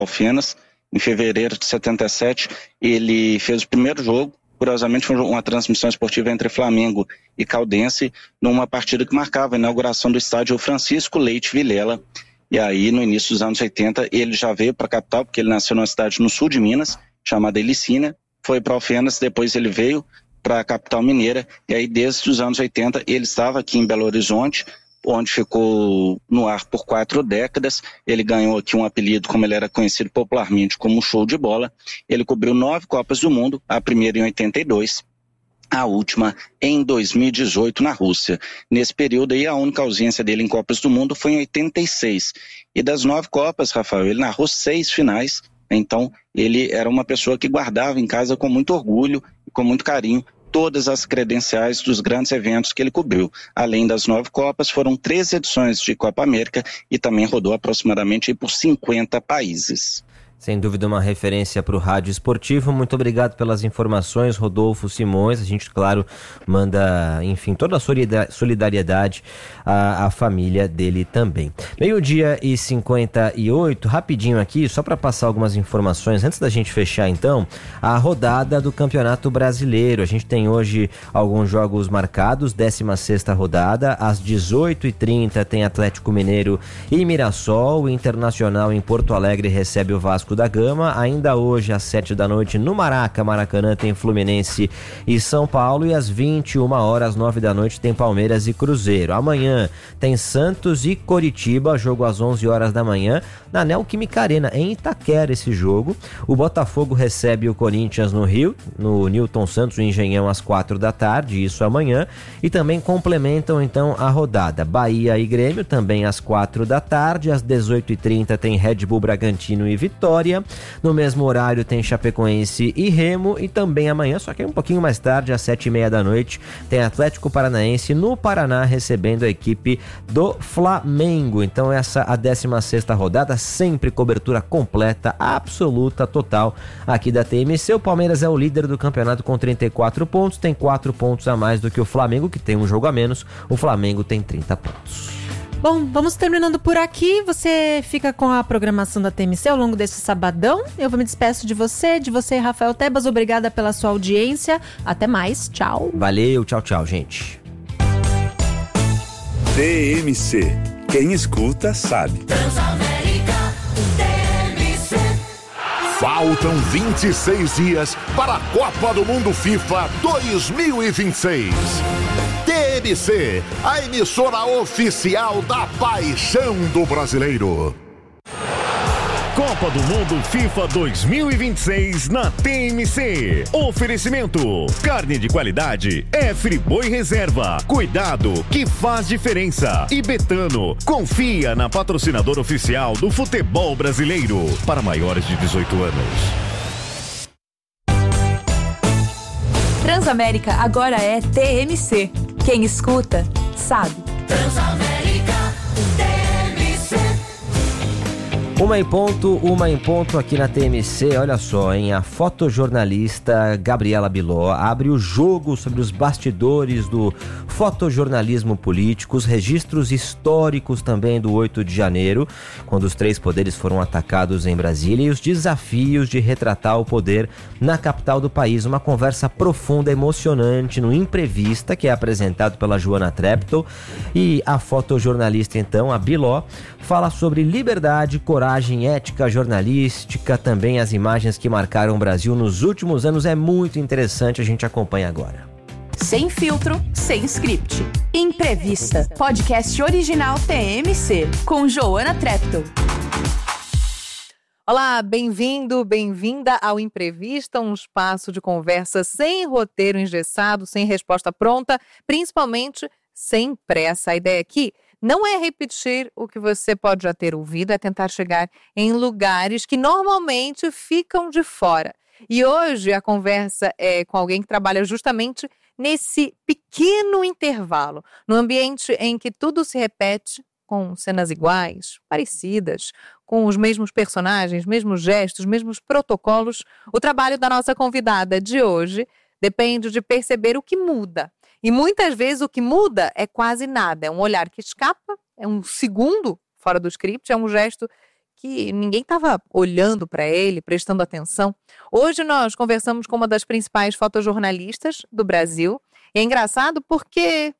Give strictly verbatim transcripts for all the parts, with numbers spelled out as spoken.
Alfenas. Em fevereiro de setenta e sete, ele fez o primeiro jogo. Curiosamente, foi uma transmissão esportiva entre Flamengo e Caldense, numa partida que marcava a inauguração do estádio Francisco Leite Vilela. E aí, no início dos anos oitenta, ele já veio para a capital, porque ele nasceu numa cidade no sul de Minas, chamada Elicínia, foi para Alfenas, depois ele veio para a capital mineira, e aí desde os anos oitenta ele estava aqui em Belo Horizonte, onde ficou no ar por quatro décadas. Ele ganhou aqui um apelido, como ele era conhecido popularmente, como Show de Bola. Ele cobriu nove Copas do Mundo, a primeira em oitenta e dois, a última em dois mil e dezoito na Rússia. Nesse período aí, a única ausência dele em Copas do Mundo foi em oitenta e seis. E das nove Copas, Rafael, ele narrou seis finais, então ele era uma pessoa que guardava em casa com muito orgulho e com muito carinho todas as credenciais dos grandes eventos que ele cobriu. Além das nove Copas, foram treze edições de Copa América e também rodou aproximadamente por cinquenta países. Sem dúvida uma referência para o rádio esportivo. Muito obrigado pelas informações, Rodolfo Simões. A gente, claro, manda, enfim, toda a solidariedade à, à família dele também. Meio-dia e cinquenta e oito, rapidinho aqui, só para passar algumas informações. Antes da gente fechar, então, a rodada do Campeonato Brasileiro. A gente tem hoje alguns jogos marcados, décima sexta rodada. Às dezoito e trinta tem Atlético Mineiro e Mirassol. O Internacional em Porto Alegre recebe o Vasco da Gama. Ainda hoje às sete da noite no Maraca, Maracanã, tem Fluminense e São Paulo, e às vinte e uma horas, nove da noite, tem Palmeiras e Cruzeiro. Amanhã tem Santos e Coritiba, jogo às onze horas da manhã na Neoquímica Arena, em Itaquera, esse jogo. O Botafogo recebe o Corinthians no Rio, no Newton Santos, o Engenhão, às quatro da tarde, isso amanhã, e também complementam então a rodada Bahia e Grêmio, também às quatro da tarde. Às dezoito e trinta tem Red Bull Bragantino e Vitória. No mesmo horário tem Chapecoense e Remo, e também amanhã, só que um pouquinho mais tarde, às sete e meia da noite, tem Atlético Paranaense no Paraná recebendo a equipe do Flamengo. Então essa a décima sexta rodada, sempre cobertura completa, absoluta, total aqui da T M C. O Palmeiras é o líder do campeonato com trinta e quatro pontos, tem quatro pontos a mais do que o Flamengo, que tem um jogo a menos. O Flamengo tem trinta pontos. Bom, vamos terminando por aqui. Você fica com a programação da T M C ao longo desse sabadão. Eu vou me despeço de você, de você, Rafael Tebas. Obrigada pela sua audiência. Até mais. Tchau. Valeu. Tchau, tchau, gente. T M C. Quem escuta, sabe. Transamérica, T M C. Faltam vinte e seis dias para a Copa do Mundo FIFA dois mil e vinte e seis. T M C, a emissora oficial da paixão do brasileiro. Copa do Mundo FIFA dois mil e vinte e seis na T M C. Oferecimento: carne de qualidade é Friboi Reserva. Cuidado que faz diferença. E Betano, confia na patrocinadora oficial do futebol brasileiro. Para maiores de dezoito anos. Transamérica agora é T M C. Quem escuta, sabe. Transamérica, T M C. Uma em ponto, uma em ponto aqui na T M C. Olha só, hein? A fotojornalista Gabriela Biló abre o jogo sobre os bastidores do fotojornalismo político, os registros históricos também do oito de janeiro, quando os três poderes foram atacados em Brasília, e os desafios de retratar o poder na capital do país. Uma conversa profunda, emocionante, no Imprevista, que é apresentado pela Joana Treptow. E a fotojornalista, então, a Biló, fala sobre liberdade, coragem, ética jornalística, também as imagens que marcaram o Brasil nos últimos anos. É muito interessante, a gente acompanha agora. Sem filtro, sem script. Imprevista, podcast original T M C, com Joana Treptow. Olá, bem-vindo, bem-vinda ao Imprevista, um espaço de conversa sem roteiro engessado, sem resposta pronta, principalmente sem pressa. A ideia aqui não é repetir o que você pode já ter ouvido, é tentar chegar em lugares que normalmente ficam de fora. E hoje a conversa é com alguém que trabalha justamente nesse pequeno intervalo, no ambiente em que tudo se repete, com cenas iguais, parecidas, com os mesmos personagens, mesmos gestos, mesmos protocolos. O trabalho da nossa convidada de hoje depende de perceber o que muda. E muitas vezes o que muda é quase nada. É um olhar que escapa, é um segundo fora do script, é um gesto que ninguém estava olhando para ele, prestando atenção. Hoje nós conversamos com uma das principais fotojornalistas do Brasil. E é engraçado porque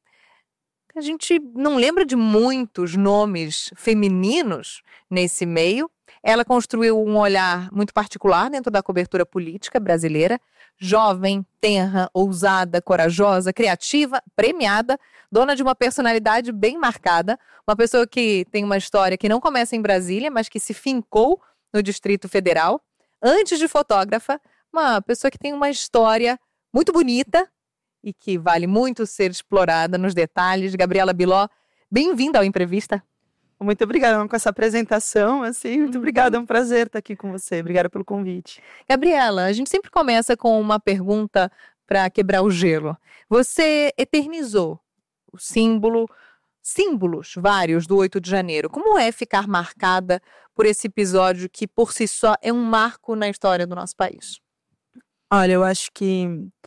a gente não lembra de muitos nomes femininos nesse meio. Ela construiu um olhar muito particular dentro da cobertura política brasileira. Jovem, tenra, ousada, corajosa, criativa, premiada, dona de uma personalidade bem marcada. Uma pessoa que tem uma história que não começa em Brasília, mas que se fincou no Distrito Federal. Antes de fotógrafa, uma pessoa que tem uma história muito bonita e que vale muito ser explorada nos detalhes. Gabriela Biló, bem-vinda ao Imprevista. Muito obrigada com essa apresentação, assim, muito obrigada, é um prazer estar aqui com você, obrigada pelo convite. Gabriela, a gente sempre começa com uma pergunta para quebrar o gelo. Você eternizou o símbolo, símbolos vários do oito de janeiro. Como é ficar marcada por esse episódio que, por si só, é um marco na história do nosso país? Olha, eu acho que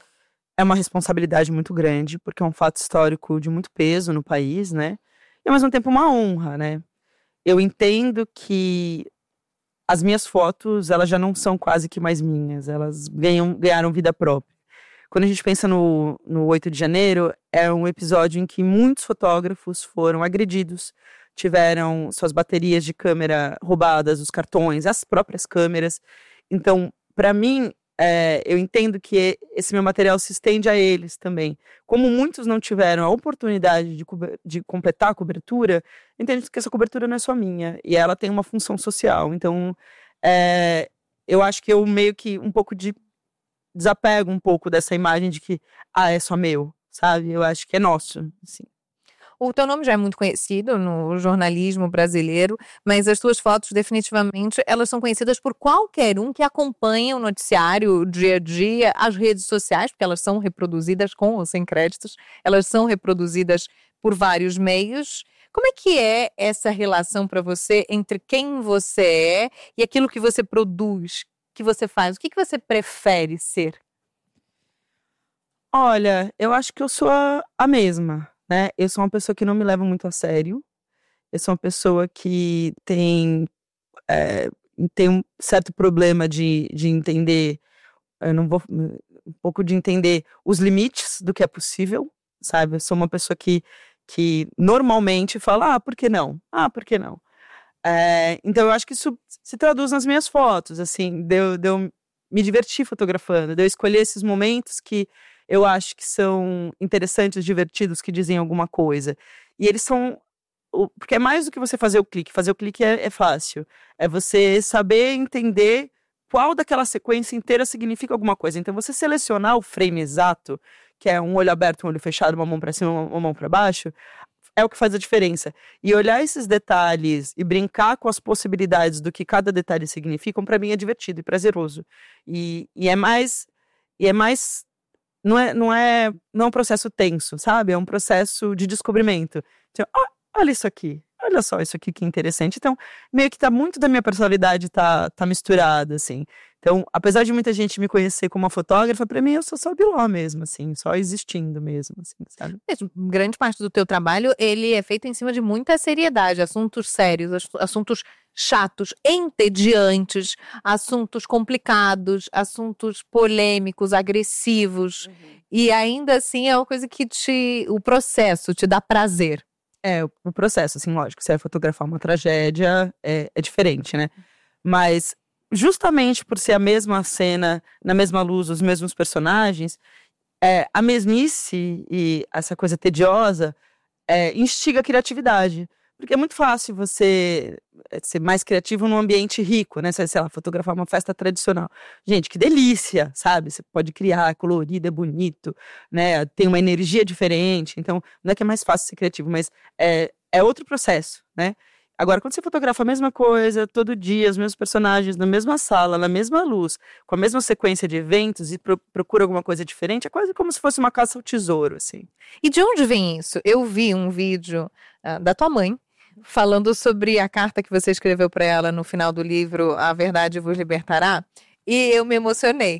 é uma responsabilidade muito grande, porque é um fato histórico de muito peso no país, né? E ao mesmo tempo uma honra, né? Eu entendo que as minhas fotos, elas já não são quase que mais minhas, elas ganham, ganharam vida própria. Quando a gente pensa no, no oito de janeiro, é um episódio em que muitos fotógrafos foram agredidos, tiveram suas baterias de câmera roubadas, os cartões, as próprias câmeras. Então, para mim, É, eu entendo que esse meu material se estende a eles também. Como muitos não tiveram a oportunidade de, de completar a cobertura, eu entendo que essa cobertura não é só minha, e ela tem uma função social. Então, é, eu acho que eu meio que um pouco de desapego um pouco dessa imagem de que, ah, é só meu, sabe? Eu acho que é nosso, assim. O teu nome já é muito conhecido no jornalismo brasileiro, mas as tuas fotos definitivamente elas são conhecidas por qualquer um que acompanha o noticiário, o dia a dia, as redes sociais, porque elas são reproduzidas com ou sem créditos, elas são reproduzidas por vários meios. Como é que é essa relação para você entre quem você é e aquilo que você produz, que você faz? O que, que você prefere ser? Olha, eu acho que eu sou a, a mesma. Né? Eu sou uma pessoa que não me leva muito a sério. Eu sou uma pessoa que tem, é, tem um certo problema de, de entender, eu não vou, um pouco de entender os limites do que é possível, sabe? Eu sou uma pessoa que, que normalmente fala, ah, por que não? Ah, por que não? É, então eu acho que isso se traduz nas minhas fotos, assim, de eu, de eu me divertir fotografando, de eu escolher esses momentos que eu acho que são interessantes, divertidos, que dizem alguma coisa. E eles são... Porque é mais do que você fazer o clique. Fazer o clique é, é fácil. É você saber entender qual daquela sequência inteira significa alguma coisa. Então, você selecionar o frame exato, que é um olho aberto, um olho fechado, uma mão para cima, uma mão para baixo, é o que faz a diferença. E olhar esses detalhes e brincar com as possibilidades do que cada detalhe significa, para mim é divertido e prazeroso. E, e é mais... E é mais Não é, não, é, não é um processo tenso, sabe? É um processo de descobrimento. Então, ah, olha isso aqui. Olha só isso aqui que interessante. Então, meio que tá muito da minha personalidade tá, tá misturada, assim. Então, apesar de muita gente me conhecer como uma fotógrafa, pra mim eu sou só Biló mesmo, assim. Só existindo mesmo, assim, sabe? Grande parte do teu trabalho, ele é feito em cima de muita seriedade. Assuntos sérios, assuntos chatos, entediantes, assuntos complicados, assuntos polêmicos, agressivos. Uhum. E ainda assim é uma coisa que te... o processo te dá prazer. É, o processo, assim, lógico, você vai fotografar uma tragédia, é, é diferente, né? Mas justamente por ser a mesma cena, na mesma luz, os mesmos personagens, é, a mesmice e essa coisa tediosa é, instiga a criatividade. Porque é muito fácil você ser mais criativo num ambiente rico, né? Sei lá, fotografar uma festa tradicional. Gente, que delícia, sabe? Você pode criar, é colorido, é bonito, né? Tem uma energia diferente. Então, não é que é mais fácil ser criativo, mas é, é outro processo, né? Agora, quando você fotografa a mesma coisa, todo dia, os mesmos personagens, na mesma sala, na mesma luz, com a mesma sequência de eventos e pro, procura alguma coisa diferente, é quase como se fosse uma caça ao tesouro, assim. E de onde vem isso? Eu vi um vídeo uh, da tua mãe, falando sobre a carta que você escreveu para ela no final do livro A Verdade Vos Libertará, e eu me emocionei.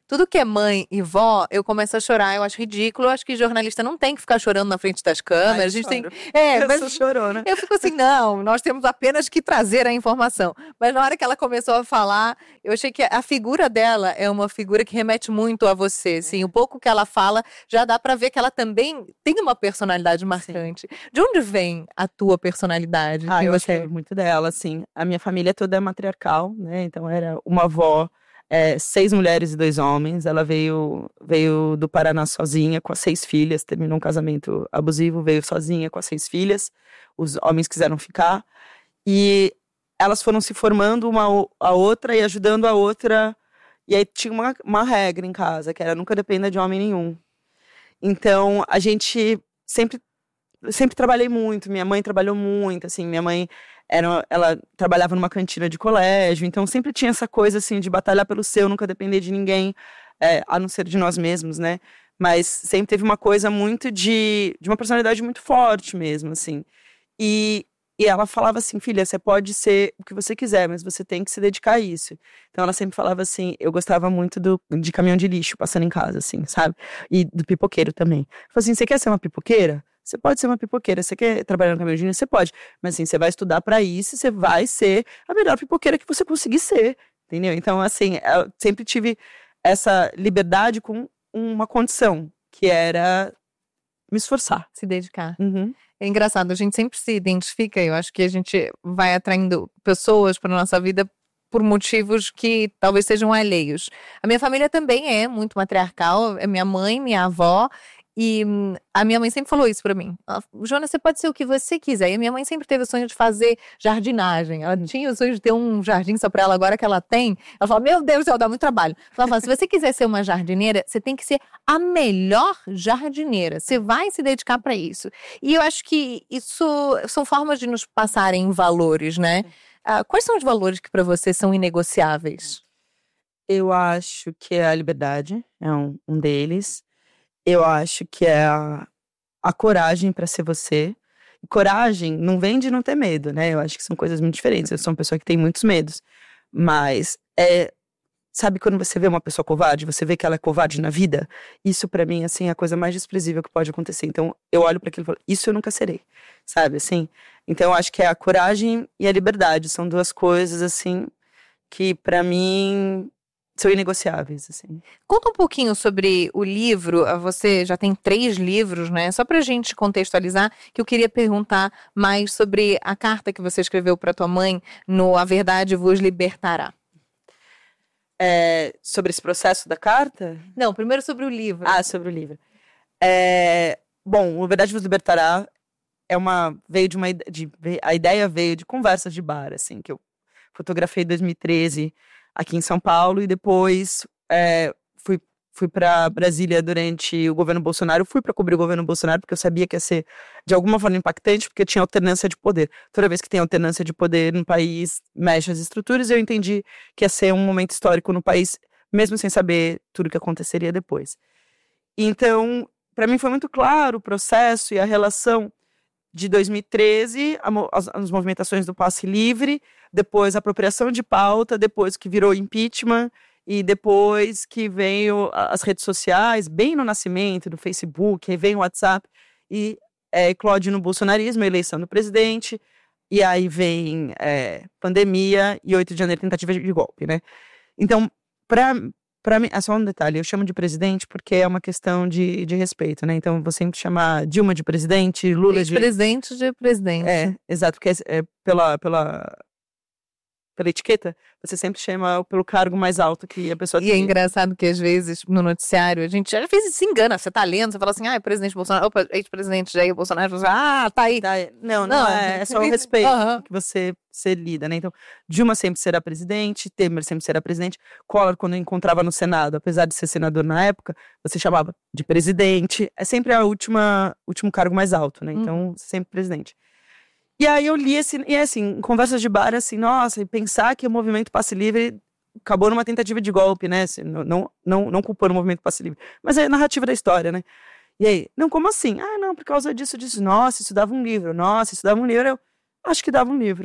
Tudo que é mãe e vó, eu começo a chorar, eu acho ridículo. Eu acho que jornalista não tem que ficar chorando na frente das câmeras. Ai, a gente choro. tem. É, Eu mas sou chorona. eu fico assim, não, nós temos apenas que trazer a informação. Mas na hora que ela começou a falar, eu achei que a figura dela é uma figura que remete muito a você. Assim, o pouco que ela fala, já dá pra ver que ela também tem uma personalidade marcante. Sim. De onde vem a tua personalidade? Ah, eu você... acho muito dela, assim. A minha família toda é matriarcal, né? Então era uma avó, é, seis mulheres e dois homens. Ela veio, veio do Paraná sozinha, com as seis filhas. Terminou um casamento abusivo, veio sozinha com as seis filhas. Os homens quiseram ficar. E elas foram se formando uma a outra e ajudando a outra. E aí tinha uma, uma regra em casa, que era nunca dependa de homem nenhum. Então, a gente sempre, sempre trabalhei muito. Minha mãe trabalhou muito, assim. Minha mãe, era, ela trabalhava numa cantina de colégio. Então, sempre tinha essa coisa, assim, de batalhar pelo seu, nunca depender de ninguém, é, a não ser de nós mesmos, né? Mas sempre teve uma coisa muito de... de uma personalidade muito forte mesmo, assim. E... E ela falava assim, filha, você pode ser o que você quiser, mas você tem que se dedicar a isso. Então ela sempre falava assim, eu gostava muito do, de caminhão de lixo passando em casa, assim, sabe? E do pipoqueiro também. Falou assim, você quer ser uma pipoqueira? Você pode ser uma pipoqueira. Você quer trabalhar no caminhão de lixo? Você pode. Mas assim, você vai estudar pra isso e você vai ser a melhor pipoqueira que você conseguir ser, entendeu? Então assim, eu sempre tive essa liberdade com uma condição, que era me esforçar. Se dedicar. Uhum. É engraçado, a gente sempre se identifica, eu acho que a gente vai atraindo pessoas para nossa vida por motivos que talvez sejam alheios. A minha família também é muito matriarcal, é minha mãe, minha avó, e hum, a minha mãe sempre falou isso pra mim. Ela, Joana, você pode ser o que você quiser. E a minha mãe sempre teve o sonho de fazer jardinagem. Ela tinha o sonho de ter um jardim só pra ela, agora que ela tem. Ela fala, meu Deus do céu, dá muito trabalho. Ela fala, se você quiser ser uma jardineira, você tem que ser a melhor jardineira. Você vai se dedicar pra isso. E eu acho que isso são formas de nos passarem valores, né? Ah, quais são os valores que pra você são inegociáveis? Eu acho que é a liberdade, é um, um deles. Eu acho que é a, a coragem para ser você. E coragem não vem de não ter medo, né? Eu acho que são coisas muito diferentes. Eu sou uma pessoa que tem muitos medos. Mas, é, sabe quando você vê uma pessoa covarde, você vê que ela é covarde na vida? Isso para mim, assim, é a coisa mais desprezível que pode acontecer. Então, eu olho para aquilo e falo, isso eu nunca serei, sabe, assim? Então, eu acho que é a coragem e a liberdade. São duas coisas, assim, que para mim... são inegociáveis, assim. Conta um pouquinho sobre o livro. Você já tem três livros, né? Só pra gente contextualizar, que eu queria perguntar mais sobre a carta que você escreveu pra tua mãe no A Verdade Vos Libertará. É, sobre esse processo da carta? Não, primeiro sobre o livro. Ah, sobre o livro. É, bom, A Verdade Vos Libertará é uma... veio de uma... De, a ideia veio de conversas de bar, assim, que eu fotografei em dois mil e treze... aqui em São Paulo, e depois é, fui, fui para Brasília durante o governo Bolsonaro. Fui para cobrir o governo Bolsonaro, porque eu sabia que ia ser, de alguma forma, impactante, porque tinha alternância de poder. Toda vez que tem alternância de poder no país, mexe as estruturas, e eu entendi que ia ser um momento histórico no país, mesmo sem saber tudo o que aconteceria depois. Então, para mim foi muito claro o processo e a relação de dois mil e treze, as, as movimentações do passe livre, depois a apropriação de pauta, depois que virou impeachment, e depois que veio as redes sociais, bem no nascimento do Facebook, aí vem o WhatsApp, e é, eclode no bolsonarismo, a eleição do presidente, e aí vem é, pandemia e oito de janeiro, tentativa de golpe, né? Então, para Para mim, é só um detalhe, eu chamo de presidente porque é uma questão de, de respeito, né? Então, vou sempre chamar Dilma de presidente, Lula de... Presidente de presidente. É, exato, porque é, é pela, pela, pela etiqueta, você sempre chama pelo cargo mais alto que a pessoa tem. E é engraçado que, às vezes, no noticiário, a gente às vezes se engana, você tá lendo, você fala assim, ah, é presidente Bolsonaro, opa, ex-presidente Jair Bolsonaro, você fala, ah, tá aí. Tá aí. Não, não, não é, é só o respeito uhum. que você, você lida, né? Então, Dilma sempre será presidente, Temer sempre será presidente, Collor, quando encontrava no Senado, apesar de ser senador na época, você chamava de presidente, é sempre a última, último cargo mais alto, né? Então, uhum. sempre presidente. E aí eu li esse, e assim, em conversas de bar, assim, nossa, e pensar que o movimento Passe Livre acabou numa tentativa de golpe, né? Assim, não, não, não, não culpando o movimento Passe Livre, mas é a narrativa da história, né? E aí, não, como assim? Ah, não, por causa disso, disso, nossa, isso dava um livro, nossa, isso dava um livro, eu acho que dava um livro.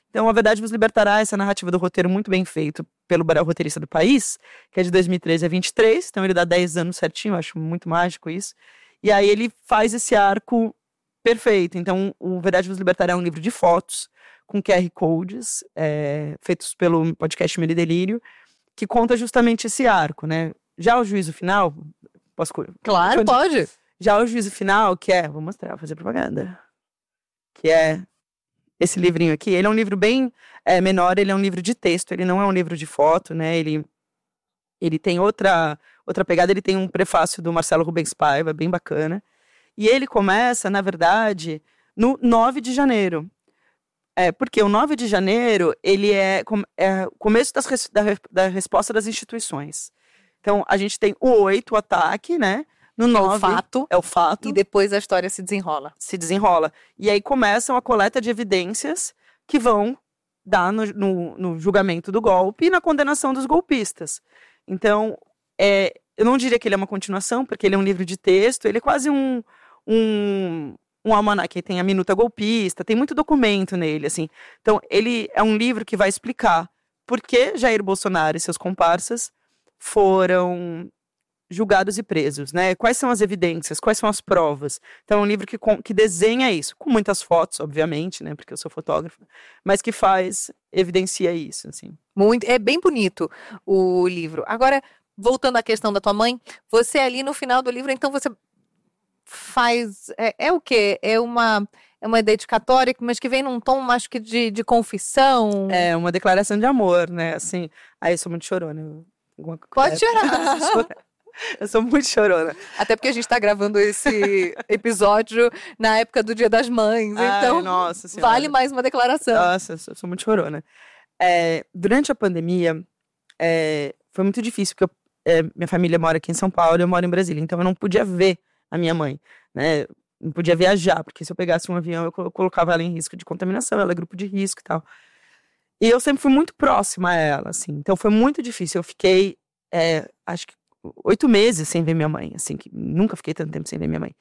Então, A Verdade Vos Libertará, essa narrativa do roteiro muito bem feito pelo roteirista do País, que é de dois mil e treze a vinte e três, então ele dá dez anos certinho, eu acho muito mágico isso. E aí ele faz esse arco perfeito. Então, o Verdade Vos Libertará é um livro de fotos, com Q R Codes, é, feitos pelo podcast Medo e Delírio, que conta justamente esse arco, né? Já o juízo final, posso... Claro, pode. Já o juízo final, que é, vou mostrar, vou fazer propaganda, que é esse livrinho aqui, ele é um livro bem é, menor, ele é um livro de texto, ele não é um livro de foto, né? Ele, ele tem outra, outra pegada, ele tem um prefácio do Marcelo Rubens Paiva, bem bacana. E ele começa, na verdade, no nove de janeiro. É, porque o nove de janeiro, ele é, é o começo das, da, da resposta das instituições. Então, a gente tem o oito, o ataque, né? No nove, é o fato. É o fato. E depois a história se desenrola. Se desenrola. E aí começam a coleta de evidências que vão dar no, no, no julgamento do golpe e na condenação dos golpistas. Então, é, eu não diria que ele é uma continuação, porque ele é um livro de texto, ele é quase um... um um almanaque, tem a minuta golpista, tem muito documento nele, assim. Então, ele é um livro que vai explicar por que Jair Bolsonaro e seus comparsas foram julgados e presos, né? Quais são as evidências, quais são as provas. Então, é um livro que, que desenha isso, com muitas fotos, obviamente, né? Porque eu sou fotógrafa, mas que faz, evidencia isso, assim. Muito, é bem bonito o livro. Agora, voltando à questão da tua mãe, você ali no final do livro, então você... faz, é, é o quê? É uma, é uma dedicatória, mas que vem num tom, acho que de, de confissão. É, uma declaração de amor, né, assim, aí eu sou muito chorona. Eu, Pode é, chorar. Eu sou muito chorona. Até porque a gente tá gravando esse episódio na época do Dia das Mães, Ai, então nossa senhora. vale mais uma declaração. Nossa, eu sou, eu sou muito chorona. É, durante a pandemia, é, foi muito difícil, porque eu, é, minha família mora aqui em São Paulo e eu moro em Brasília, então eu não podia ver a minha mãe, né, não podia viajar, porque se eu pegasse um avião, eu colocava ela em risco de contaminação, ela é grupo de risco e tal. E eu sempre fui muito próxima a ela, assim, então foi muito difícil. Eu fiquei, é, acho que oito meses sem ver minha mãe, assim, que nunca fiquei tanto tempo sem ver minha mãe.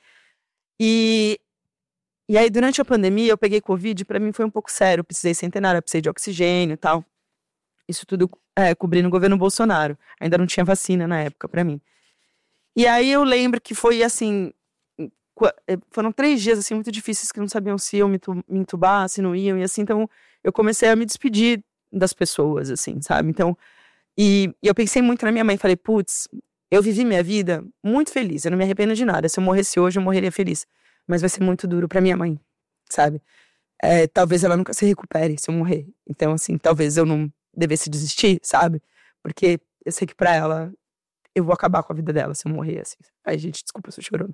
E, e aí, durante a pandemia, eu peguei Covid, pra mim foi um pouco sério, eu precisei centenário, eu precisei de oxigênio e tal. Isso tudo é, cobrindo o governo Bolsonaro. Ainda não tinha vacina na época pra mim. E aí eu lembro que foi assim, foram três dias assim muito difíceis, que não sabiam se iam me entubar, se não iam, e assim, então eu comecei a me despedir das pessoas, assim, sabe? Então, e, e eu pensei muito na minha mãe, falei, putz, eu vivi minha vida muito feliz, eu não me arrependo de nada, se eu morresse hoje eu morreria feliz, mas vai ser muito duro pra minha mãe, sabe? É, talvez ela nunca se recupere se eu morrer, então assim, talvez eu não devesse desistir, sabe? Porque eu sei que pra ela eu vou acabar com a vida dela se eu morrer, assim. Ai, gente, desculpa, eu sou chorona.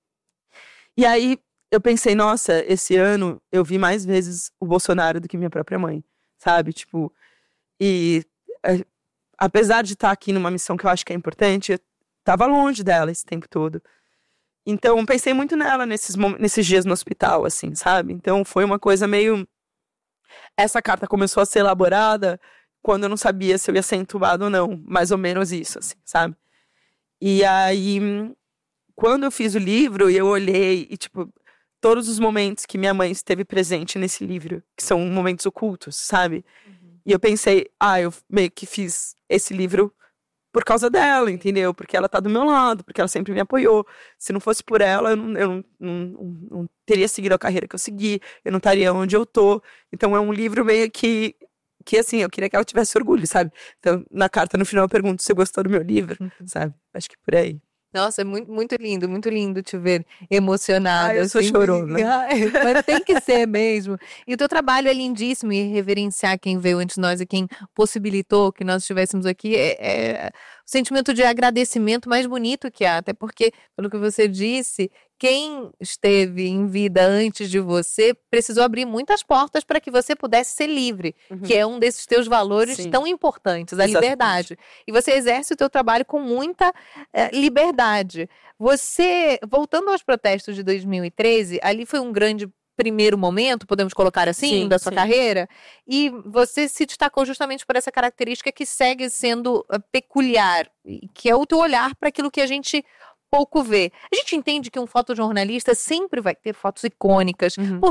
E aí, eu pensei, nossa, esse ano eu vi mais vezes o Bolsonaro do que minha própria mãe, sabe? Tipo, e é, apesar de estar aqui numa missão que eu acho que é importante, eu tava longe dela esse tempo todo. Então, pensei muito nela nesses, nesses dias no hospital, assim, sabe? Então, foi uma coisa meio... Essa carta começou a ser elaborada quando eu não sabia se eu ia ser entubado ou não. Mais ou menos isso, assim, sabe? E aí, quando eu fiz o livro, eu olhei e, tipo, todos os momentos que minha mãe esteve presente nesse livro, que são momentos ocultos, sabe? Uhum. E eu pensei, ah, eu meio que fiz esse livro por causa dela, entendeu? Porque ela tá do meu lado, porque ela sempre me apoiou. Se não fosse por ela, eu não, eu não, não, não teria seguido a carreira que eu segui, eu não estaria onde eu tô. Então é um livro meio que... que assim, eu queria que ela tivesse orgulho, sabe? Então, na carta, no final, eu pergunto se você gostou do meu livro, uhum. sabe? Acho que por aí. Nossa, é muito, muito lindo, muito lindo te ver emocionada. Ah, eu sou assim, chorona. Mas tem que ser mesmo. E o teu trabalho é lindíssimo, e reverenciar quem veio antes de nós e quem possibilitou que nós estivéssemos aqui é, é o sentimento de agradecimento mais bonito que há, até porque, pelo que você disse, quem esteve em vida antes de você precisou abrir muitas portas para que você pudesse ser livre, uhum. que é um desses teus valores Sim. tão importantes, a Exatamente. liberdade. E você exerce o teu trabalho com muita é, liberdade. Você, voltando aos protestos de dois mil e treze, ali foi um grande primeiro momento, podemos colocar assim, sim, da sua sim. carreira, e você se destacou justamente por essa característica que segue sendo uh, peculiar, que é o teu olhar para aquilo que a gente pouco vê. A gente entende que um fotojornalista sempre vai ter fotos icônicas, uhum. porque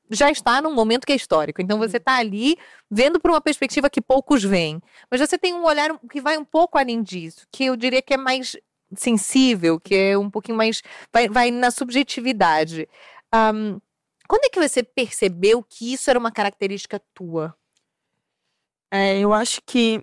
já está num momento que é histórico. Então você está ali vendo por uma perspectiva que poucos veem. Mas você tem um olhar que vai um pouco além disso, que eu diria que é mais sensível, que é um pouquinho mais... vai, vai na subjetividade. Um, quando é que você percebeu que isso era uma característica tua? É, eu acho que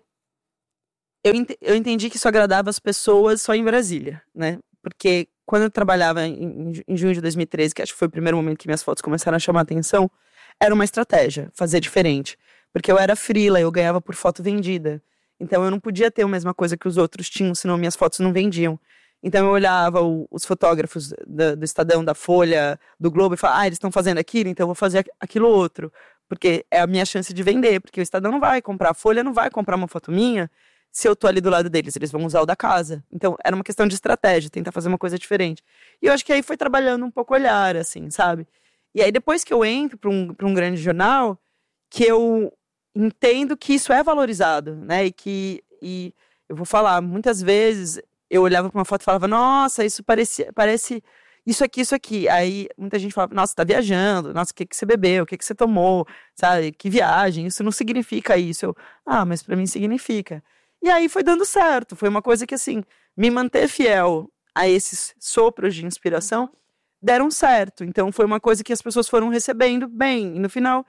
eu, ent- eu entendi que isso agradava as pessoas só em Brasília, né? Porque quando eu trabalhava em, em junho de dois mil e treze, que acho que foi o primeiro momento que minhas fotos começaram a chamar atenção, era uma estratégia, fazer diferente. Porque eu era freela, eu ganhava por foto vendida. Então eu não podia ter a mesma coisa que os outros tinham, senão minhas fotos não vendiam. Então eu olhava o, os fotógrafos da, do Estadão, da Folha, do Globo e falava, ah, eles estão fazendo aquilo, então eu vou fazer aquilo outro. Porque é a minha chance de vender, porque o Estadão não vai comprar, a Folha não vai comprar uma foto minha se eu tô ali do lado deles, eles vão usar o da casa. Então era uma questão de estratégia, tentar fazer uma coisa diferente. E eu acho que aí foi trabalhando um pouco o olhar, assim, sabe? E aí depois que eu entro para um, para um grande jornal, que eu entendo que isso é valorizado, né? E que, e eu vou falar, muitas vezes eu olhava para uma foto e falava, nossa, isso parece, parece isso aqui, isso aqui. Aí muita gente falava, nossa, tá viajando, nossa, o que que você bebeu, o que que você tomou, sabe? Que viagem, isso não significa isso. Eu, ah, mas para mim significa. E aí foi dando certo, foi uma coisa que, assim, me manter fiel a esses sopros de inspiração deram certo. Então foi uma coisa que as pessoas foram recebendo bem. E no final,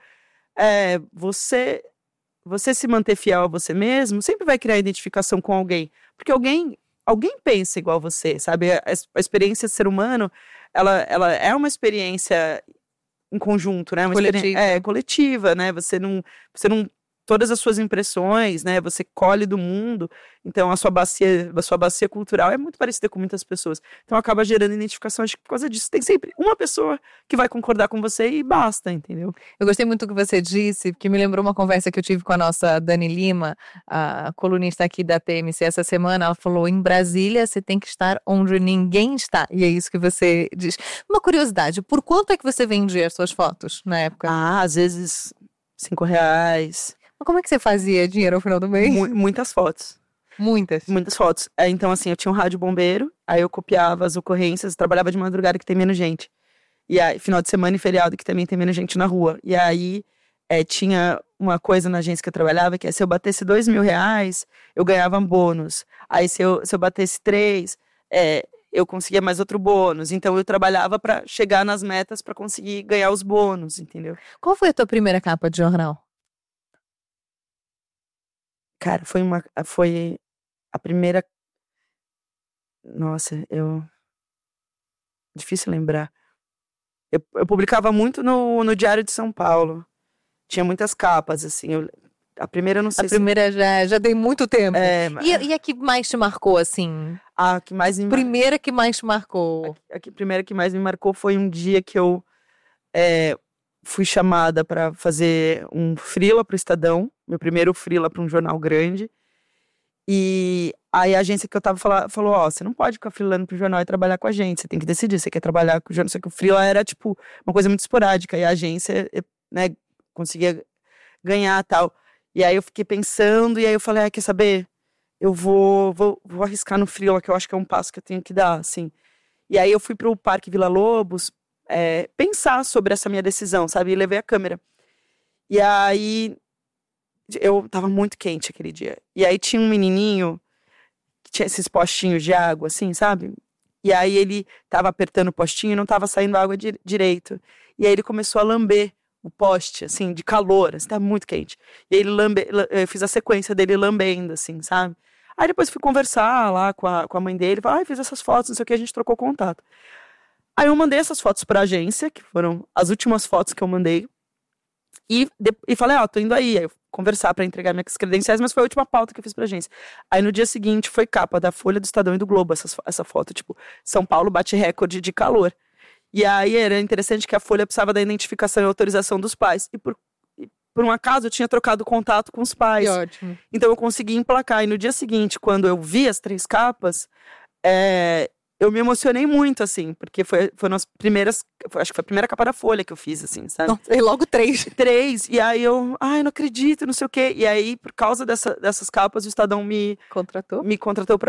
é, você, você se manter fiel a você mesmo sempre vai criar identificação com alguém. Porque alguém, alguém pensa igual você, sabe? A, a experiência de ser humano, ela, ela é uma experiência em conjunto, né? Uma Coletiva. É, coletiva, né? Você não... Você não todas as suas impressões, né, você colhe do mundo, então a sua bacia, a sua bacia cultural é muito parecida com muitas pessoas, então acaba gerando identificação. Acho que por causa disso tem sempre uma pessoa que vai concordar com você e basta, entendeu? Eu gostei muito do que você disse, porque me lembrou uma conversa que eu tive com a nossa Dani Lima, a colunista aqui da T M C essa semana. Ela falou, em Brasília você tem que estar onde ninguém está, e é isso que você diz. Uma curiosidade, por quanto é que você vendia as suas fotos na época? Ah, às vezes cinco reais. Mas como é que você fazia dinheiro ao final do mês? Mu- muitas fotos. Muitas? Muitas fotos. É, então, assim, eu tinha um rádio bombeiro, aí eu copiava as ocorrências, trabalhava de madrugada que tem menos gente. E aí, final de semana e feriado que também tem menos gente na rua. E aí, é, tinha uma coisa na agência que eu trabalhava, que é se eu batesse dois mil reais, eu ganhava um bônus. Aí, se eu, se eu batesse três, é, eu conseguia mais outro bônus. Então, eu trabalhava para chegar nas metas para conseguir ganhar os bônus, entendeu? Qual foi a tua primeira capa de jornal? Cara, foi uma, foi a primeira, nossa, eu, difícil lembrar. Eu, eu publicava muito no, no Diário de São Paulo, tinha muitas capas, assim, eu, a primeira eu não sei A se... primeira já, já tem muito tempo. É, E, e a que mais te marcou, assim? a que mais me mar- Primeira que mais te marcou? a que- a primeira que mais me marcou foi um dia que eu é, fui chamada para fazer um freela pro Estadão, meu primeiro freela para um jornal grande. E aí a agência que eu tava fala- falou, ó, você não pode ficar freelando pro jornal e trabalhar com a gente, você tem que decidir, você quer trabalhar com o jornal. Só que o freela era, tipo, uma coisa muito esporádica, e a agência, eh, né, conseguia ganhar e tal. E aí eu fiquei pensando, e aí eu falei, ah, quer saber? Eu vou, vou, vou arriscar no freela, que eu acho que é um passo que eu tenho que dar, assim. E aí eu fui pro Parque Vila Lobos, é, pensar sobre essa minha decisão, sabe? E levei a câmera. E aí eu tava muito quente aquele dia. E aí tinha um menininho que tinha esses postinhos de água, assim, sabe? E aí ele tava apertando o postinho e não tava saindo água di- direito. E aí ele começou a lamber o poste, assim, de calor, assim, tava muito quente. E aí ele lambe, la- eu fiz a sequência dele lambendo, assim, sabe? Aí depois fui conversar lá com a, com a mãe dele, falei, ah, fiz essas fotos, não sei o que, a gente trocou contato. Aí eu mandei essas fotos pra agência, que foram as últimas fotos que eu mandei, e, de, e falei, ó, oh, tô indo aí, aí eu conversar pra entregar minhas credenciais, mas foi a última pauta que eu fiz pra agência. Aí no dia seguinte foi capa da Folha, do Estadão e do Globo, essas, essa foto, tipo, São Paulo bate recorde de calor. E aí era interessante que a Folha precisava da identificação e autorização dos pais, e por, e por um acaso eu tinha trocado contato com os pais. Que ótimo. Então eu consegui emplacar, e no dia seguinte, quando eu vi as três capas, é, eu me emocionei muito, assim, porque foi, foram as primeiras, foi, acho que foi a primeira capa da Folha que eu fiz, assim, sabe? Nossa, e logo três. Três, e aí eu, ai, não acredito, não sei o quê. E aí, por causa dessa, dessas capas, o Estadão me, Contratou? me contratou pra,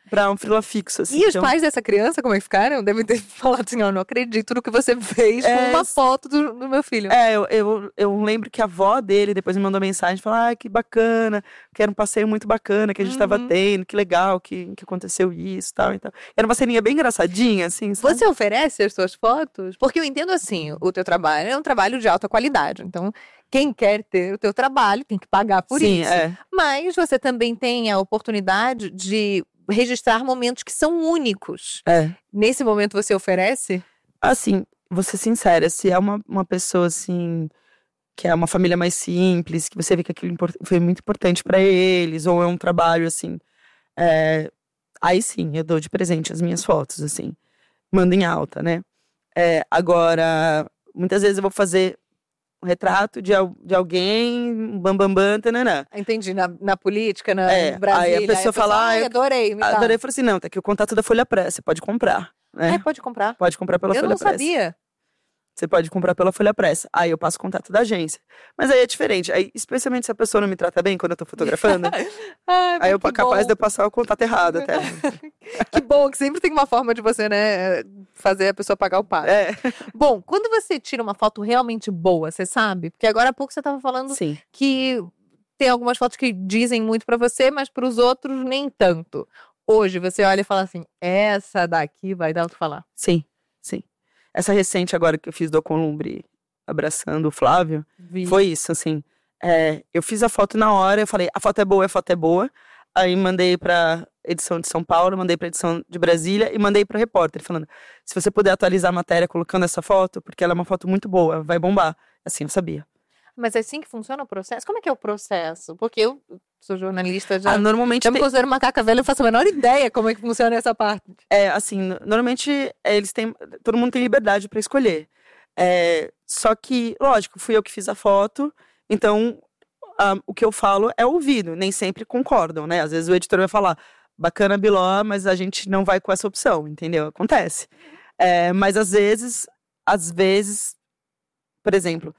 pra um fila fixo, assim. E os então... pais dessa criança, como é que ficaram? Devem ter falado assim, ó, não acredito no que você fez É, com uma foto do, do meu filho. É, eu, eu, eu lembro que a avó dele depois me mandou mensagem, falou, ah, que bacana, que era um passeio muito bacana que a gente Uhum. tava tendo, que legal que, que aconteceu isso, tal e tal. Era uma ceninha bem engraçadinha, assim, sabe? Você oferece as suas fotos? Porque eu entendo assim, o teu trabalho é um trabalho de alta qualidade. Então, quem quer ter o teu trabalho tem que pagar por Sim, isso. é. Mas você também tem a oportunidade de registrar momentos que são únicos. É. Nesse momento você oferece? Assim, vou ser sincera, se é uma, uma pessoa, assim, que é uma família mais simples, que você vê que aquilo import- foi muito importante pra eles, ou é um trabalho, assim, é, aí sim, eu dou de presente as minhas fotos, assim, mando em alta, né? É, agora, muitas vezes eu vou fazer um retrato de, al- de alguém, um bambambam, bam, tananã. Entendi, na, na política, na É, no Brasil. aí a pessoa fala, ah, ai, eu- adorei, me dá. Adorei, eu falei assim, não, tá aqui o contato da Folha Press, você pode comprar, né? Ai, pode comprar. Pode comprar pela Eu Folha não Press. sabia. Você pode comprar pela Folha Press. Aí eu passo o contato da agência. Mas aí é diferente. Aí, especialmente se a pessoa não me trata bem quando eu tô fotografando, Ai, aí eu que capaz bom. de eu passar o contato errado até. Que bom, que sempre tem uma forma de você, né, fazer a pessoa pagar o pato. É. Bom, quando você tira uma foto realmente boa, você sabe? Porque agora há pouco você tava falando Sim. que tem algumas fotos que dizem muito pra você, mas pros outros nem tanto. Hoje você olha e fala assim, essa daqui vai dar o que falar. Sim, sim. Essa recente agora que eu fiz do Alcolumbre abraçando o Flávio, Vi. foi isso, assim. É, eu fiz a foto na hora, eu falei, a foto é boa, a foto é boa. Aí mandei pra edição de São Paulo, mandei pra edição de Brasília e mandei pro repórter, falando, se você puder atualizar a matéria colocando essa foto, porque ela é uma foto muito boa, vai bombar. Assim, eu sabia. Mas é assim que funciona o processo? Como é que é o processo? Porque eu sou jornalista, já, Ah, normalmente já me tem- considero macaca velha, eu faço a menor ideia como é que funciona essa parte. É, assim, no- normalmente é, eles têm. Todo mundo tem liberdade pra escolher. É, só que, lógico, fui eu que fiz a foto, então ah, o que eu falo é ouvido, nem sempre concordam, né? Às vezes o editor vai falar, bacana, Biló, mas a gente não vai com essa opção, entendeu? Acontece. É, mas às vezes, às vezes, por exemplo,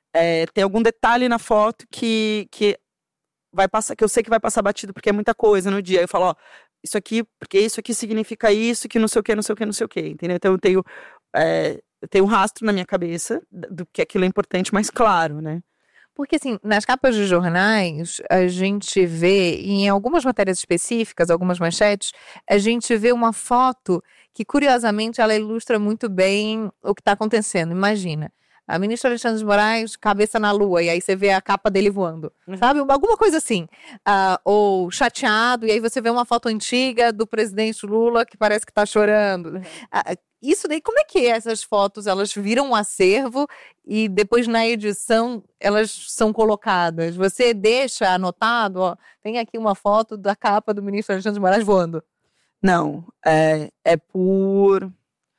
é, tem algum detalhe na foto que, que vai passar, que eu sei que vai passar batido porque é muita coisa no dia. Aí eu falo, ó, isso aqui, porque isso aqui significa isso, que não sei o que, não sei o que, não sei o que, entendeu? Então eu tenho, é, eu tenho um rastro na minha cabeça do que aquilo é importante, mas claro, né? Porque, assim, nas capas de jornais, a gente vê, em algumas matérias específicas, algumas manchetes, a gente vê uma foto que, curiosamente, ela ilustra muito bem o que está acontecendo. Imagina, a ministra Alexandre de Moraes, cabeça na lua, e aí você vê a capa dele voando, Uhum. sabe? Alguma coisa assim. Ah, ou chateado, e aí você vê uma foto antiga do presidente Lula que parece que está chorando. Ah, isso daí, como é que é essas fotos? Elas viram um acervo e depois na edição elas são colocadas. Você deixa anotado, ó, tem aqui uma foto da capa do ministro Alexandre de Moraes voando. Não, é, é por...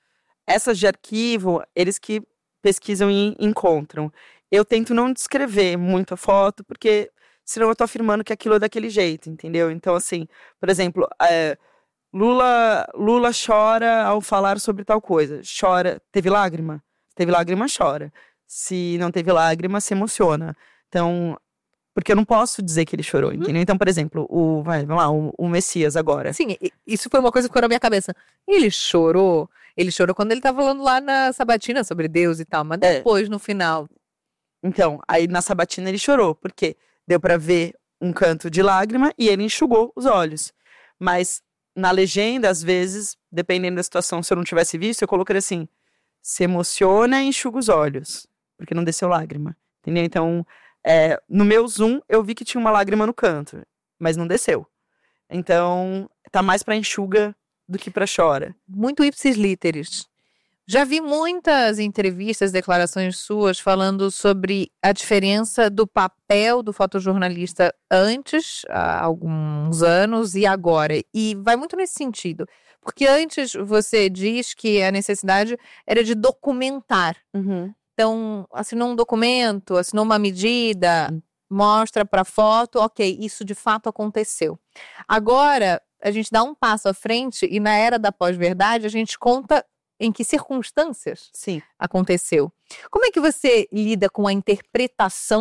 Essas de arquivo, eles que pesquisam e encontram. Eu tento não descrever muito a foto, porque senão eu tô afirmando que aquilo é daquele jeito, entendeu? Então, assim, por exemplo, é, Lula, Lula chora ao falar sobre tal coisa. Chora, teve lágrima? Teve lágrima, chora. Se não teve lágrima, se emociona. Então, porque eu não posso dizer que ele chorou, entendeu? Então, por exemplo, o, vai, vamos lá, o, o Messias agora. Sim, e- isso foi uma coisa que ficou na minha cabeça. Ele chorou, ele chorou quando ele tava falando lá na sabatina sobre Deus e tal, mas É. depois, no final, Então, aí na sabatina ele chorou, porque deu pra ver um canto de lágrima e ele enxugou os olhos. Mas na legenda, às vezes, dependendo da situação, se eu não tivesse visto, eu colocaria assim: se emociona e enxuga os olhos, porque não desceu lágrima. Entendeu? Então, é, no meu zoom, eu vi que tinha uma lágrima no canto, mas não desceu. Então, tá mais pra enxuga do que pra chora. muito ipsis literis. Já vi muitas entrevistas, declarações suas falando sobre a diferença do papel do fotojornalista antes, há alguns anos, e agora. E vai muito nesse sentido. Porque antes você diz que a necessidade era de documentar. Então, assinou um documento, assinou uma medida, mostra para foto, ok, isso de fato aconteceu. Agora, a gente dá um passo à frente e na era da pós-verdade a gente conta em que circunstâncias Sim. aconteceu. Como é que você lida com a interpretação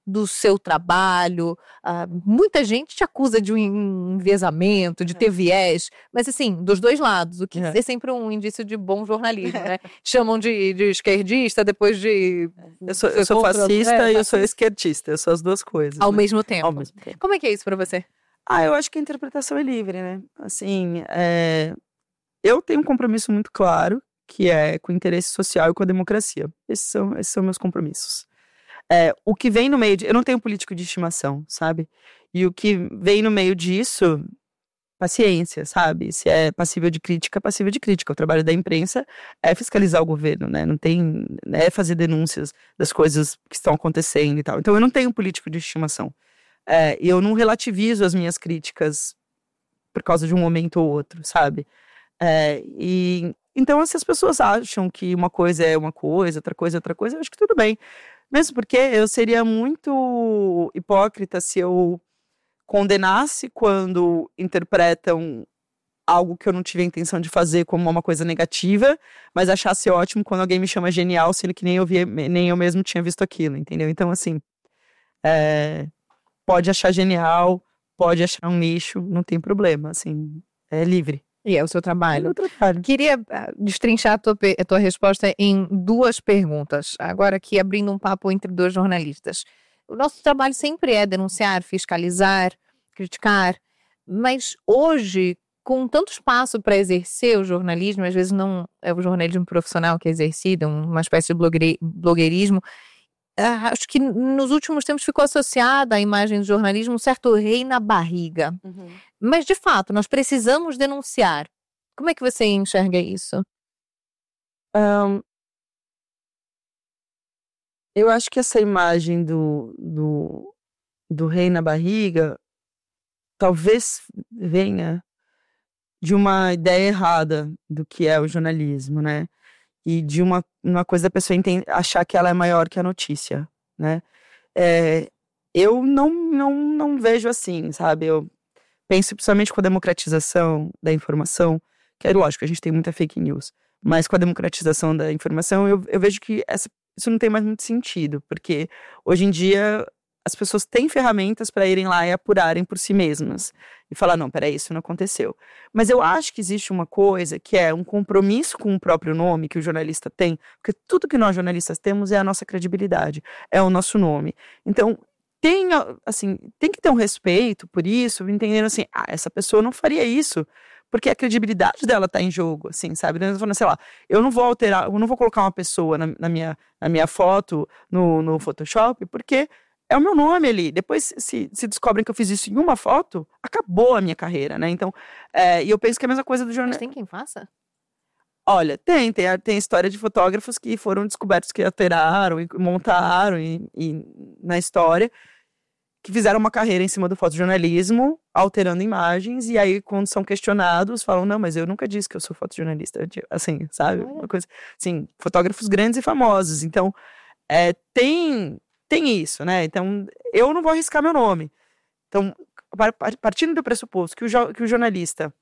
do seu trabalho? Ah, muita gente te acusa de um enviesamento, de ter viés, mas assim, dos dois lados, o que É. é sempre um indício de bom jornalismo, né? Chamam de, de esquerdista, depois de... Eu sou, eu ser sou contra- fascista é, e eu sou fascista. esquerdista. Eu sou as duas coisas. Ao né? mesmo tempo. Ao mesmo tempo. Como é que é isso pra você? Ah, eu acho que a interpretação é livre, né? Assim, é, eu tenho um compromisso muito claro, que é com o interesse social e com a democracia. Esses são, esses são meus compromissos. É, o que vem no meio de... Eu não tenho político de estimação, sabe? E o que vem no meio disso, paciência, sabe? Se é passível de crítica, passível de crítica. O trabalho da imprensa é fiscalizar o governo, né? Não tem... É fazer denúncias das coisas que estão acontecendo e tal. Então, eu não tenho político de estimação. É, e eu não relativizo as minhas críticas por causa de um momento ou outro, sabe? É, e então, se as pessoas acham que uma coisa é uma coisa, outra coisa é outra coisa, eu acho que tudo bem. Mesmo porque eu seria muito hipócrita se eu condenasse quando interpretam algo que eu não tive a intenção de fazer como uma coisa negativa, mas achasse ótimo quando alguém me chama genial, sendo que nem eu, via, nem eu mesmo tinha visto aquilo, entendeu? Então, assim, é, pode achar genial, pode achar um nicho, não tem problema, assim, é livre. E é o seu trabalho. É o trabalho. Queria ah, destrinchar a tua, pe- a tua resposta em duas perguntas. Agora aqui abrindo um papo entre dois jornalistas. O nosso trabalho sempre é denunciar, fiscalizar, criticar, mas hoje, com tanto espaço para exercer o jornalismo, às vezes não é o jornalismo profissional que é exercido, uma espécie de blogueiri- blogueirismo, ah, acho que nos últimos tempos ficou associada à imagem do jornalismo um certo rei na barriga. Mas, de fato, nós precisamos denunciar. Como é que você enxerga isso? Ahn, eu acho que essa imagem do, do, do rei na barriga talvez venha de uma ideia errada do que é o jornalismo, né? E de uma, uma coisa da pessoa enten- achar que ela é maior que a notícia, né? É, eu não, não, não vejo assim, sabe? Eu penso principalmente com a democratização da informação, que é lógico, a gente tem muita fake news, mas com a democratização da informação, eu, eu vejo que essa, isso não tem mais muito sentido, porque hoje em dia as pessoas têm ferramentas para irem lá e apurarem por si mesmas e falar, não, peraí, isso não aconteceu. Mas eu acho que existe uma coisa que é um compromisso com o próprio nome que o jornalista tem, porque tudo que nós jornalistas temos é a nossa credibilidade, é o nosso nome. Então, tem, assim, tem que ter um respeito por isso, entendendo assim, ah, essa pessoa não faria isso, porque a credibilidade dela tá em jogo, assim, sabe? Então, falando, sei lá, eu não vou alterar, eu não vou colocar uma pessoa na, na, minha, na minha foto no, no Photoshop, porque é o meu nome ali. Depois, se, se descobrem que eu fiz isso em uma foto, acabou a minha carreira, né? Então, é, e eu penso que é a mesma coisa do Mas jornal. tem quem faça? Olha, tem, tem, a- tem a história de fotógrafos que foram descobertos que alteraram e montaram e, e na história, que fizeram uma carreira em cima do fotojornalismo, alterando imagens, e aí, quando são questionados, falam, não, mas eu nunca disse que eu sou fotojornalista. Eu, tipo, assim, sabe? Uma coisa, assim, fotógrafos grandes e famosos. Então, é, tem, tem isso, né? Então, eu não vou arriscar meu nome. Então, par- par- partindo do pressuposto que o, jo- que o jornalista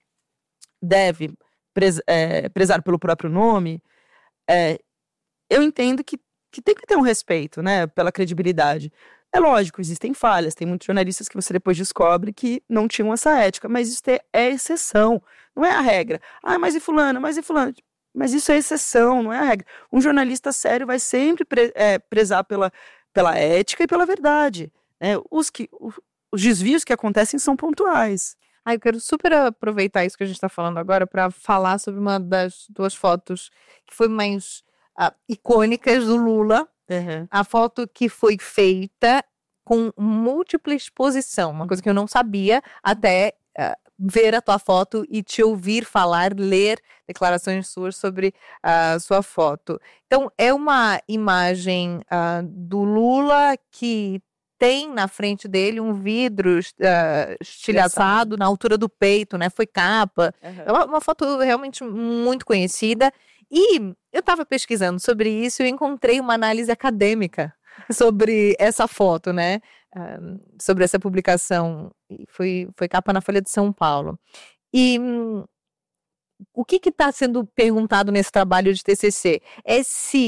deve pres- é, prezar pelo próprio nome, é, eu entendo que, que tem que ter um respeito, né, pela credibilidade. É lógico, existem falhas, tem muitos jornalistas que você depois descobre que não tinham essa ética, mas isso é, é exceção, não é a regra. Ah, mas e fulano, mas e fulano? Mas isso é exceção, não é a regra. Um jornalista sério vai sempre pre- é, prezar pela, pela ética e pela verdade, né? Os, que, o- os desvios que acontecem são pontuais. Ah, eu quero super aproveitar isso que a gente está falando agora para falar sobre uma das duas fotos que foi mais ah, icônicas do Lula. A foto que foi feita com múltipla exposição, uma coisa que eu não sabia até ah, ver a tua foto e te ouvir falar, ler declarações suas sobre a sua foto. Então, é uma imagem ah, do Lula que tem na frente dele um vidro ah, estilhaçado na altura do peito, né? Foi capa. É uma, uma foto realmente muito conhecida. E eu estava pesquisando sobre isso e encontrei uma análise acadêmica sobre essa foto, né? Ah, sobre essa publicação. E Foi, foi capa na Folha de São Paulo. E hum, o que está sendo perguntado nesse trabalho de T C C é se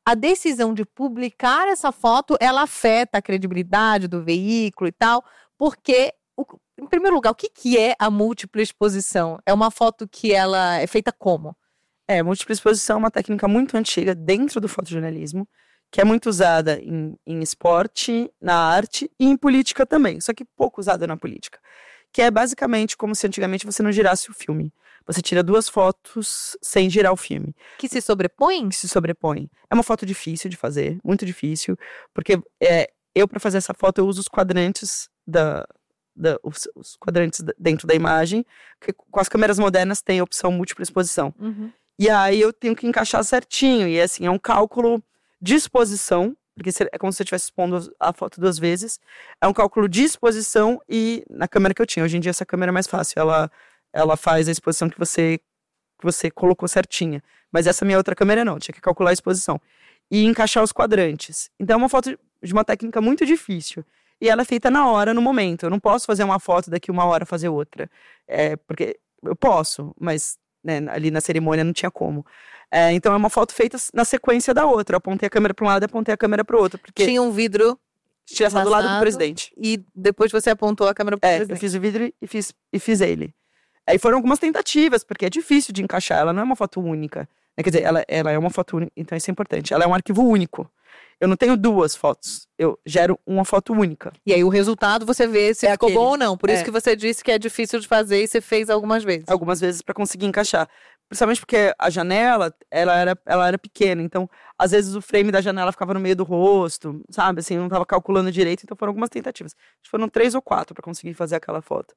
a decisão de publicar essa foto, ela afeta a credibilidade do veículo e tal, porque, o, em primeiro lugar, o que, que é a múltipla exposição? É uma foto que ela é feita como? É, múltipla exposição é uma técnica muito antiga dentro do fotojornalismo, que é muito usada em, em esporte, na arte e em política também, só que pouco usada na política. Que é basicamente como se antigamente você não girasse o filme. Você tira duas fotos sem girar o filme. Que se sobrepõem? Que se sobrepõem. É uma foto difícil de fazer, muito difícil, porque é, eu, para fazer essa foto, eu uso os quadrantes, da, da, os, os quadrantes dentro da imagem, que com as câmeras modernas tem a opção múltipla exposição. Uhum. E aí eu tenho que encaixar certinho, e assim, é um cálculo de exposição, porque é como se você estivesse expondo a foto duas vezes. É um cálculo de exposição e na câmera que eu tinha. Hoje em dia essa câmera é mais fácil, ela, ela faz a exposição que você, que você colocou certinha. Mas essa minha outra câmera não, tinha que calcular a exposição. E encaixar os quadrantes. Então é uma foto de uma técnica muito difícil. E ela é feita na hora, no momento. Eu não posso fazer uma foto daqui uma hora fazer outra. É, porque eu posso, mas né, ali na cerimônia não tinha como. É, então é uma foto feita na sequência da outra. Eu apontei a câmera para um lado e apontei a câmera para o outro. Porque tinha um vidro tinha do lado do presidente. E depois você apontou a câmera para o é, presidente. Eu fiz o vidro e fiz, e fiz ele. Aí foram algumas tentativas, porque é difícil de encaixar. Ela não é uma foto única. Quer dizer, ela, ela é uma foto única, então isso é importante. Ela é um arquivo único. Eu não tenho duas fotos. Eu gero uma foto única. E aí o resultado você vê se é ficou aquele. bom ou não. Por é. isso que você disse que é difícil de fazer e você fez algumas vezes. Algumas vezes para conseguir encaixar. Principalmente porque a janela, ela era, ela era pequena. Então, às vezes o frame da janela ficava no meio do rosto, sabe? Assim, eu não estava calculando direito. Então foram algumas tentativas. Foram três ou quatro para conseguir fazer aquela foto.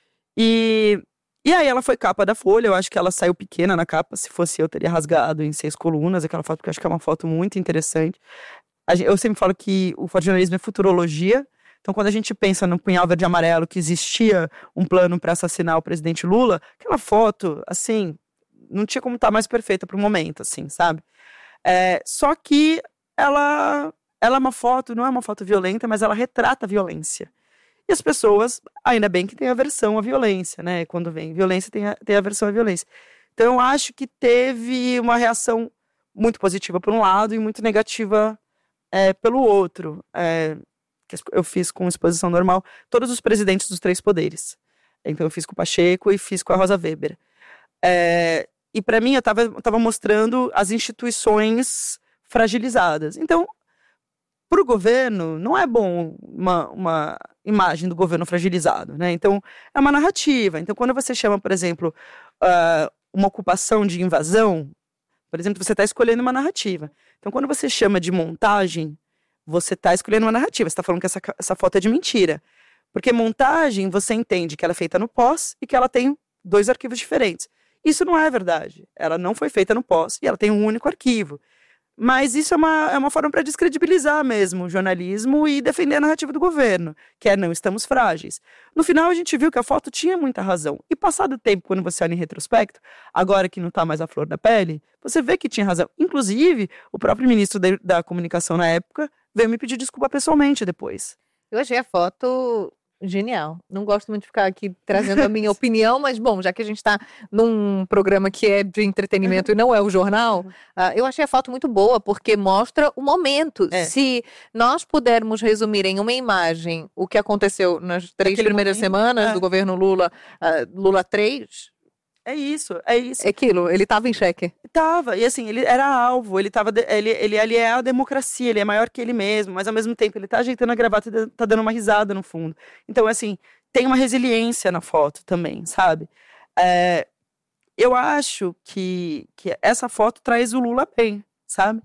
E... E aí ela foi capa da Folha, eu acho que ela saiu pequena na capa, se fosse eu teria rasgado em seis colunas aquela foto, porque eu acho que é uma foto muito interessante. Eu sempre falo que o fotojornalismo é futurologia, então quando a gente pensa no punhal verde e amarelo, que existia um plano para assassinar o presidente Lula, aquela foto, assim, não tinha como estar mais perfeita para o momento, assim, sabe? É, só que ela, ela é uma foto, não é uma foto violenta, mas ela retrata a violência. E as pessoas, ainda bem que tem aversão à violência, né? Quando vem violência, tem, a, tem aversão à violência. Então, eu acho que teve uma reação muito positiva por um lado e muito negativa é, pelo outro. É, que eu fiz com exposição normal todos os presidentes dos três poderes. Então, eu fiz com o Pacheco e fiz com a Rosa Weber. É, e, para mim, eu estava mostrando as instituições fragilizadas. Então, para o governo, não é bom uma, uma imagem do governo fragilizado, né? Então, é uma narrativa. Então, quando você chama, por exemplo, uh, uma ocupação de invasão, por exemplo, você está escolhendo uma narrativa. Então, quando você chama de montagem, você está escolhendo uma narrativa. Você está falando que essa, essa foto é de mentira. Porque montagem, você entende que ela é feita no pós e que ela tem dois arquivos diferentes. Isso não é verdade. Ela não foi feita no pós e ela tem um único arquivo. Mas isso é uma, é uma forma para descredibilizar mesmo o jornalismo e defender a narrativa do governo, que é não estamos frágeis. No final a gente viu que a foto tinha muita razão. E passado o tempo, quando você olha em retrospecto, agora que não está mais a flor da pele, você vê que tinha razão. Inclusive, o próprio ministro de, da comunicação na época veio me pedir desculpa pessoalmente depois. Eu achei a foto genial. Não gosto muito de ficar aqui trazendo a minha opinião, mas bom, já que a gente está num programa que é de entretenimento e não é o jornal, uh, eu achei a foto muito boa, porque mostra o momento. É. Se nós pudermos resumir em uma imagem o que aconteceu nas três Aquele primeiras momento, semanas é. do governo Lula, uh, Lula três... É isso, é isso. É aquilo, ele estava em xeque. Tava, e assim, ele era alvo, ele tava, de, ele, ele, ele é a democracia, ele é maior que ele mesmo, mas ao mesmo tempo ele tá ajeitando a gravata e tá dando uma risada no fundo. Então, assim, tem uma resiliência na foto também, sabe? É, eu acho que, que essa foto traz o Lula bem, sabe?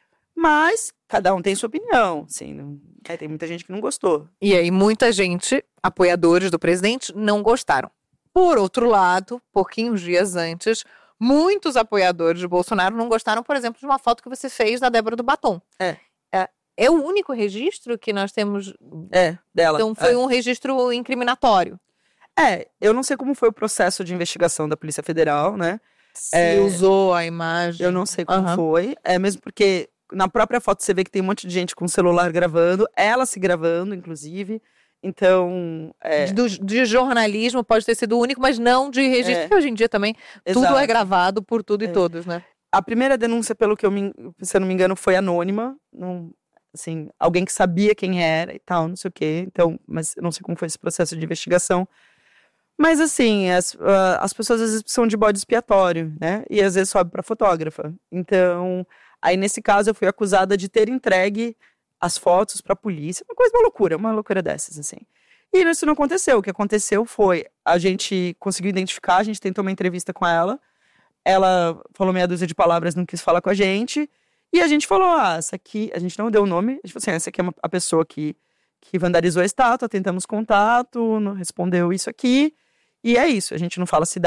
Mas cada um tem sua opinião, assim, não, é, tem muita gente que não gostou. E aí, muita gente, apoiadores do presidente, não gostaram. Por outro lado, pouquinhos dias antes, muitos apoiadores de Bolsonaro não gostaram, por exemplo, de uma foto que você fez da Débora do Batom. É. É, é o único registro que nós temos. É, dela. Então foi é. um registro incriminatório. É, eu não sei como foi o processo de investigação da Polícia Federal, né? Se é, usou a imagem. Eu não sei como uhum. foi. É mesmo porque na própria foto você vê que tem um monte de gente com o celular gravando, ela se gravando, inclusive. Então, é... Do, de jornalismo pode ter sido o único, mas não de registro, é. porque hoje em dia também Exato. tudo é gravado por tudo e é. todos, né? a primeira denúncia, pelo que eu me, se eu não me engano, foi anônima. Não, assim, alguém que sabia quem era e tal, não sei o quê. Então, mas eu não sei como foi esse processo de investigação. Mas, assim, as, uh, as pessoas às vezes precisam de bode expiatório, né? E às vezes sobe pra fotógrafa. Então, aí nesse caso eu fui acusada de ter entregue as fotos pra polícia. Uma coisa, uma loucura, uma loucura dessas, assim. E isso não aconteceu. O que aconteceu foi, a gente conseguiu identificar, a gente tentou uma entrevista com ela. Ela falou meia dúzia de palavras, não quis falar com a gente. E a gente falou, ah, essa aqui... A gente não deu o nome. A gente falou assim, essa aqui é uma, a pessoa que, que vandalizou a estátua. Tentamos contato, não respondeu isso aqui. E é isso. A gente não fala cidade.